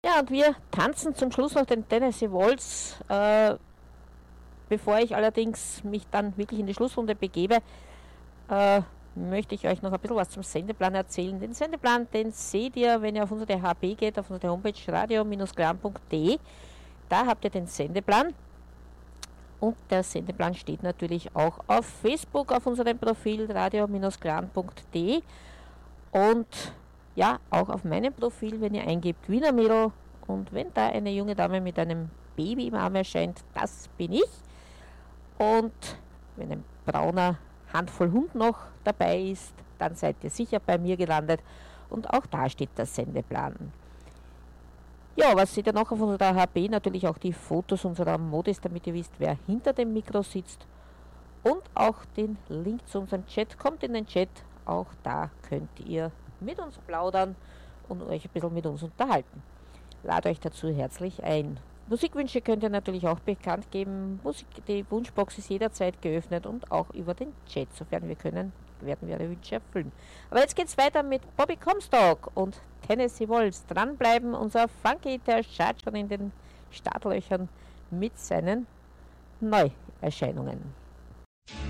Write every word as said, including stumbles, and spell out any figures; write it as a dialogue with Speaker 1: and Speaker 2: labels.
Speaker 1: Ja, und wir tanzen zum Schluss noch den Tennessee Waltz. Äh, bevor ich allerdings mich dann wirklich in die Schlussrunde begebe, äh, möchte ich euch noch ein bisschen was zum Sendeplan erzählen. Den Sendeplan, den seht ihr, wenn ihr auf unsere H P geht, auf unsere Homepage radio glan punkt de. Da habt ihr den Sendeplan. Und der Sendeplan steht natürlich auch auf Facebook auf unserem Profil radio glan punkt de. Und ja, auch auf meinem Profil, wenn ihr eingebt Wiener Mädel. Und wenn da eine junge Dame mit einem Baby im Arm erscheint, das bin ich. Und wenn ein brauner Handvoll Hund noch dabei ist, dann seid ihr sicher bei mir gelandet. Und auch da steht der Sendeplan. Ja, was seht ihr noch auf unserer H P? Natürlich auch die Fotos unserer Modis, damit ihr wisst, wer hinter dem Mikro sitzt. Und auch den Link zu unserem Chat. Kommt in den Chat, auch da könnt ihr mit uns plaudern und euch ein bisschen mit uns unterhalten. Lade euch dazu herzlich ein. Musikwünsche könnt ihr natürlich auch bekannt geben. Musik, die Wunschbox ist jederzeit geöffnet und auch über den Chat, sofern wir können, werden wir eure Wünsche erfüllen. Aber jetzt geht's weiter mit Bobby Comstock und Tennessee Waltz. Dranbleiben, unser Funky, der schaut schon in den Startlöchern mit seinen Neuerscheinungen.